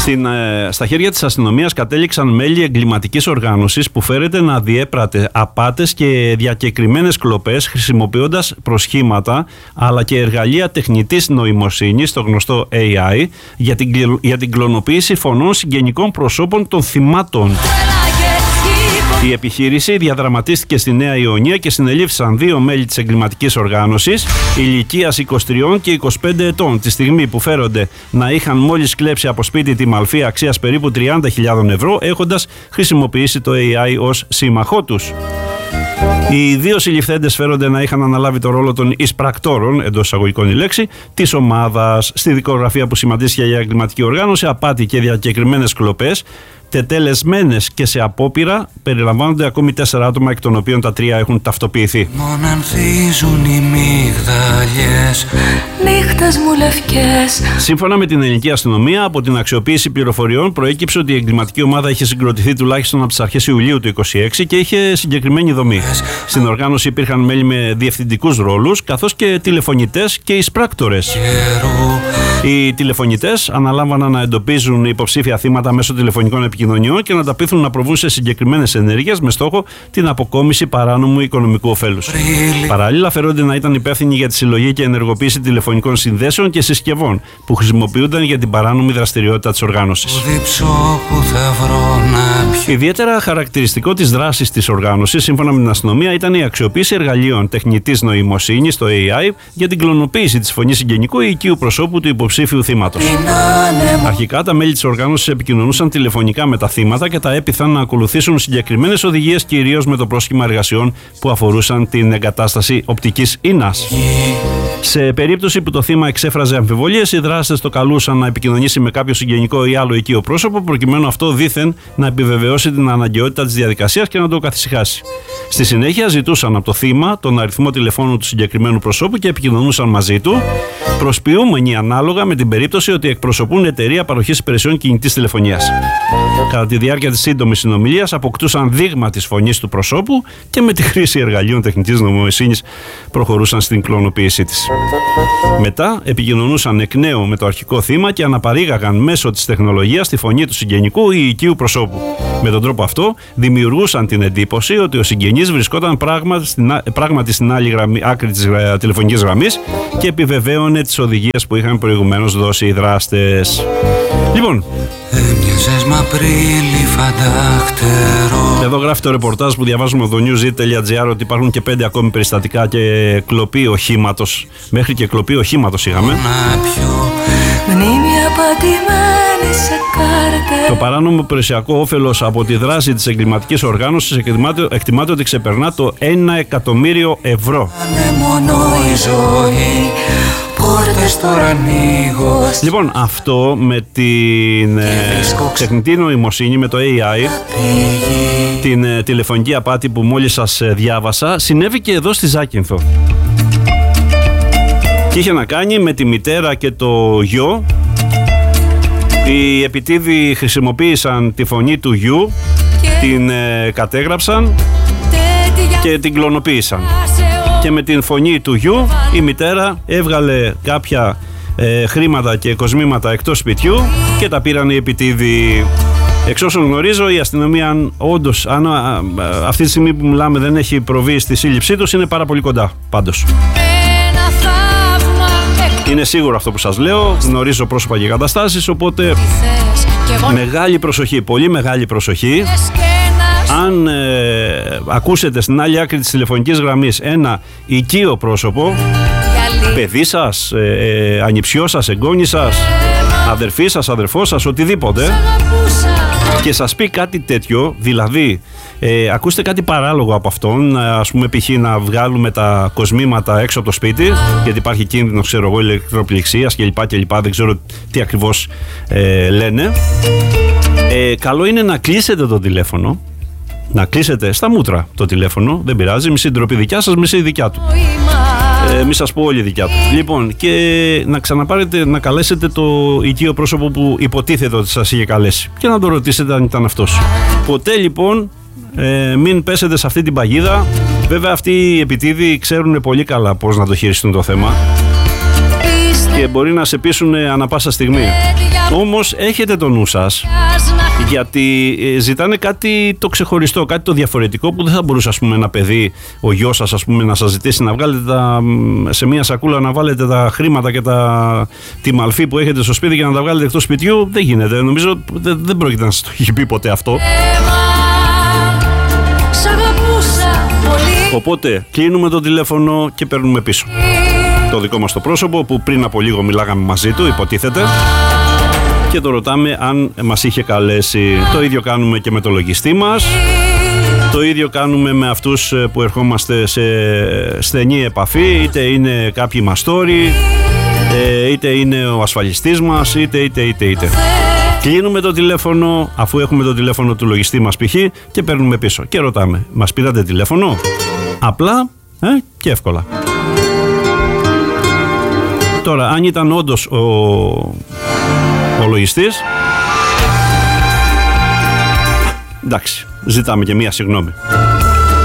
Στα χέρια της αστυνομίας κατέληξαν μέλη εγκληματικής οργάνωσης που φέρεται να διέπρατε απάτες και διακεκριμένες κλοπές χρησιμοποιώντας προσχήματα αλλά και εργαλεία τεχνητής νοημοσύνης, το γνωστό AI, για την κλωνοποίηση φωνών συγγενικών προσώπων των θυμάτων. Η επιχείρηση διαδραματίστηκε στη Νέα Ιωνία και συνελήφθησαν 2 μέλη της εγκληματικής οργάνωσης ηλικίας 23 και 25 ετών, τη στιγμή που φέρονται να είχαν μόλις κλέψει από σπίτι τη μαλφή αξίας περίπου 30.000 ευρώ, έχοντας χρησιμοποιήσει το AI ως σύμμαχό τους. Οι 2 συλληφθέντες φέρονται να είχαν αναλάβει το ρόλο των εισπρακτόρων, εντός εισαγωγικών η λέξη, της ομάδας. Στη δικογραφία που σχηματίστηκε για εγκληματική οργάνωση, απάτη και διακεκριμένες κλοπές, τετελεσμένες και σε απόπειρα, περιλαμβάνονται ακόμη 4 άτομα, εκ των οποίων τα 3 έχουν ταυτοποιηθεί. Μονανθίζουν οι μυγδαλιές, νύχτες μου λευκές. Σύμφωνα με την ελληνική αστυνομία, από την αξιοποίηση πληροφοριών προέκυψε ότι η εγκληματική ομάδα είχε συγκροτηθεί τουλάχιστον από τις αρχές Ιουλίου του 2026 και είχε συγκεκριμένη δομή. Στην οργάνωση υπήρχαν μέλη με διευθυντικούς ρόλους, καθώς και τηλεφωνητές και εισπράκτορες. Οι τηλεφωνητές αναλάμβαναν να εντοπίζουν υποψήφια θύματα μέσω τηλεφωνικών επικοινωνιών και να τα πείθουν να προβούν σε συγκεκριμένες ενέργειες με στόχο την αποκόμιση παράνομου οικονομικού ωφέλους. Παράλληλα, φέρονται να ήταν υπεύθυνοι για τη συλλογή και ενεργοποίηση τηλεφωνικών συνδέσεων και συσκευών που χρησιμοποιούνταν για την παράνομη δραστηριότητα της οργάνωσης. Ιδιαίτερα χαρακτηριστικό της δράσης της οργάνωσης, σύμφωνα με την αστυνομία, ήταν η αξιοποίηση εργαλείων τεχνητής νοημοσύνης, το AI, για την κλωνοποίηση της φωνής συγγενικού ή οικείου προσώπου του υποψήφιου θύματος. Αρχικά, τα μέλη της οργάνωσης επικοινωνούσαν τηλεφωνικά με τα θύματα και τα έπειθαν να ακολουθήσουν συγκεκριμένες οδηγίες, κυρίως με το πρόσχημα εργασιών που αφορούσαν την εγκατάσταση οπτικής ίνας. Σε περίπτωση που το θύμα εξέφραζε αμφιβολίες, οι δράστες το καλούσαν να επικοινωνήσει με κάποιο συγγενικό ή άλλο οικείο πρόσωπο, προκειμένου αυτό δήθεν να επιβεβαιώσει την αναγκαιότητα της διαδικασίας και να το καθησυχάσει. Στη συνέχεια, ζητούσαν από το θύμα τον αριθμό τηλεφώνου του συγκεκριμένου προσώπου και επικοινωνούσαν μαζί του, προσποιούμενοι ανάλογα με την περίπτωση ότι εκπροσωπούν εταιρεία παροχής υπηρεσιών κινητής τηλεφωνίας. Κατά τη διάρκεια της σύντομης συνομιλίας, αποκτούσαν δείγμα της φωνής του προσώπου και με τη χρήση εργαλείων τεχνητής νοημοσύνης προχωρούσαν στην κλωνοποίησή της. Μετά επικοινωνούσαν εκ νέου με το αρχικό θύμα και αναπαρήγαγαν μέσω της τεχνολογίας τη φωνή του συγγενικού ή οικείου προσώπου. Με τον τρόπο αυτό δημιουργούσαν την εντύπωση ότι ο συγγενής βρισκόταν πράγματι στην άλλη άκρη της τηλεφωνικής γραμμής και επιβεβαίωνε τις οδηγίες που είχαν προηγουμένως δώσει οι δράστες. Λοιπόν, εδώ γράφει το ρεπορτάζ που διαβάζουμε από το newszeet.gr ότι υπάρχουν και 5 ακόμη περιστατικά και κλοπή οχήματος. Μέχρι και κλοπή οχήματος είχαμε. Το παράνομο περιουσιακό όφελος από τη δράση της εγκληματικής οργάνωσης εκτιμάται ότι ξεπερνά το 1 εκατομμύριο ευρώ. Λοιπόν, αυτό με την τεχνητή νοημοσύνη, με το AI, την τηλεφωνική απάτη που μόλις σας διάβασα, συνέβη και εδώ στη Ζάκυνθο. Και είχε να κάνει με τη μητέρα και το γιο. Οι επιτίδιοι χρησιμοποίησαν τη φωνή του γιου, την κατέγραψαν και την κλωνοποίησαν. Και με την φωνή του γιου η μητέρα έβγαλε κάποια χρήματα και κοσμήματα εκτός σπιτιού και τα πήραν οι επιτίδιοι. Εξ όσων γνωρίζω, η αστυνομία, όντως, αν αυτή τη στιγμή που μιλάμε δεν έχει προβεί στη σύλληψή τους, είναι πάρα πολύ κοντά πάντως. Είναι σίγουρο αυτό που σας λέω, γνωρίζω πρόσωπα και καταστάσεις, οπότε μεγάλη προσοχή, πολύ μεγάλη προσοχή. Αν ακούσετε στην άλλη άκρη της τηλεφωνικής γραμμής ένα οικείο πρόσωπο, παιδί σας, ανιψιό σας, εγγόνι σας, αδερφή σας, αδερφός σας, οτιδήποτε, και σας πει κάτι τέτοιο, δηλαδή ακούστε κάτι παράλογο από αυτόν, ας πούμε π.χ. να βγάλουμε τα κοσμήματα έξω από το σπίτι γιατί υπάρχει κίνδυνο, ξέρω εγώ, ηλεκτροπληξίας κλπ, δεν ξέρω τι ακριβώς λένε, καλό είναι να κλείσετε το τηλέφωνο, να κλείσετε στα μούτρα το τηλέφωνο, δεν πειράζει, μισή ντροπή δικιά σας, μισή δικιά του. Μη σας πω όλη δικιά του. Λοιπόν, και να ξαναπάρετε, να καλέσετε το οικείο πρόσωπο που υποτίθεται ότι σας είχε καλέσει και να το ρωτήσετε αν ήταν αυτός. Ποτέ λοιπόν μην πέσετε σε αυτή την παγίδα. Βέβαια αυτοί οι επιτίδιοι ξέρουν πολύ καλά πώς να το χειριστούν το θέμα και μπορεί να σε πείσουν ανα πάσα στιγμή. Όμως έχετε το νου σας, γιατί ζητάνε κάτι το ξεχωριστό, κάτι το διαφορετικό που δεν θα μπορούσε, ας πούμε, ένα παιδί, ο γιος σας, ας πούμε, να σας ζητήσει να βγάλετε σε μια σακούλα να βάλετε τα χρήματα και τη μαλφή που έχετε στο σπίτι και να τα βγάλετε εκτός σπιτιού. Δεν γίνεται. Νομίζω δεν πρόκειται να σας το έχει πει ποτέ αυτό. Οπότε κλείνουμε το τηλέφωνο και παίρνουμε πίσω το δικό μας το πρόσωπο που πριν από λίγο μιλάγαμε μαζί του, υποτίθεται, και το ρωτάμε αν μας είχε καλέσει. Το ίδιο κάνουμε και με το λογιστή μας. Το ίδιο κάνουμε με αυτούς που ερχόμαστε σε στενή επαφή, είτε είναι κάποιοι μαστόροι, είτε είναι ο ασφαλιστής μας, είτε. Κλείνουμε το τηλέφωνο αφού έχουμε το τηλέφωνο του λογιστή μας π.χ. και παίρνουμε πίσω και ρωτάμε, μας πήρατε τηλέφωνο? Απλά και εύκολα. Τώρα, αν ήταν όντως ο λογιστής, εντάξει, ζητάμε και μία συγγνώμη.